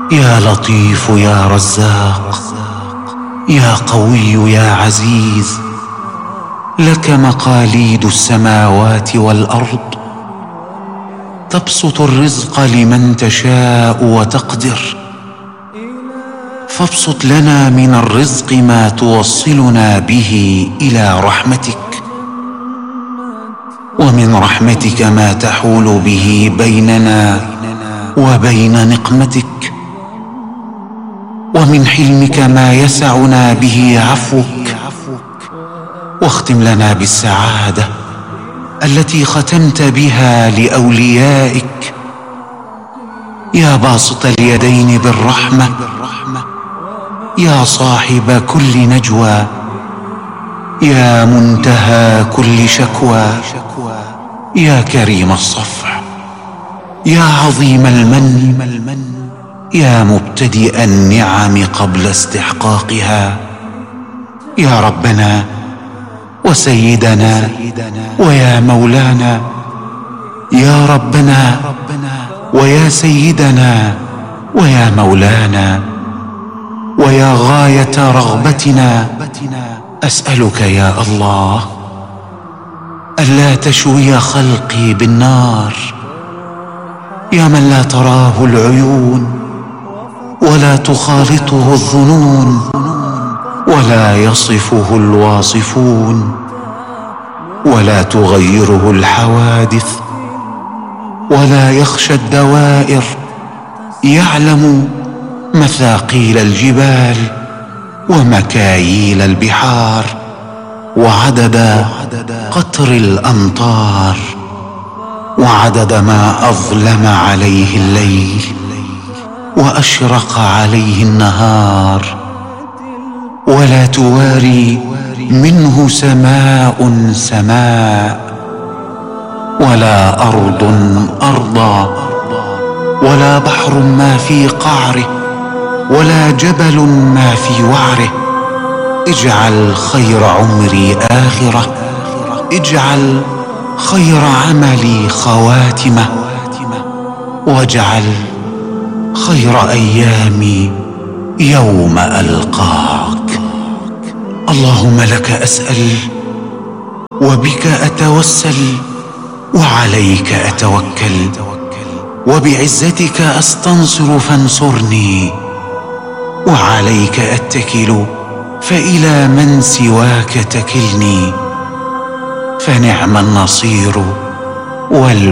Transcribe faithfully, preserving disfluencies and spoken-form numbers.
يا لطيف يا رزاق، يا قوي يا عزيز، لك مقاليد السماوات والأرض، تبسط الرزق لمن تشاء وتقدر، فابسط لنا من الرزق ما توصلنا به إلى رحمتك، ومن رحمتك ما تحول به بيننا وبين نقمتك، ومن حلمك ما يسعنا به عفوك، واختم لنا بالسعادة التي ختمت بها لأوليائك، يا باسط اليدين بالرحمة، يا صاحب كل نجوى، يا منتهى كل شكوى، يا كريم الصفح، يا عظيم المن، يا مبتدئ النعم قبل استحقاقها، يا ربنا وسيدنا ويا مولانا، يا ربنا ويا سيدنا ويا مولانا ويا غاية رغبتنا، أسألك يا الله ألا تشوي خلقي بالنار، يا من لا تراه العيون ولا تخالطه الظنون ولا يصفه الواصفون ولا تغيره الحوادث ولا يخشى الدوائر، يعلم مثاقيل الجبال ومكاييل البحار وعدد قطر الأمطار وعدد ما أظلم عليه الليل وأشرق عليه النهار، ولا تواري منه سماء سماء ولا أرض أرضا ولا بحر ما في قعره ولا جبل ما في وعره. اجعل خير عمري آخرة، اجعل خير عملي خواتمة، واجعل خير أيامي يوم ألقاك. اللهم لك أسأل وبك أتوسل وعليك أتوكل، وبعزتك أستنصر فانصرني، وعليك أتكل فإلى من سواك تكلني، فنعم النصير وال